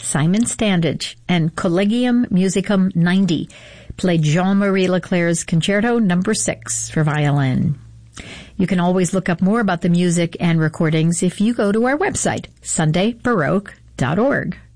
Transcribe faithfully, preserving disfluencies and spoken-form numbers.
Simon Standage and Collegium Musicum ninety played Jean-Marie Leclerc's Concerto Number six for violin. You can always look up more about the music and recordings if you go to our website, sunday baroque dot org.